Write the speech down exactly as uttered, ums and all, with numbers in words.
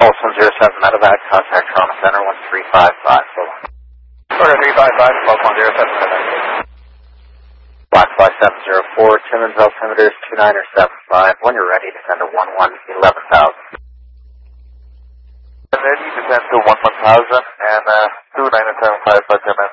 Olson zero seven Medevac, contact Trauma Center one three five five. Order three five five, twelve one zero seven Medevac. Black Fly seven zero four, Timmins altimeter is two nine or seven five. When you're ready, descend to one one eleven thousand. And then you descend to one one thousand and uh, two nine or seven five for Timmins.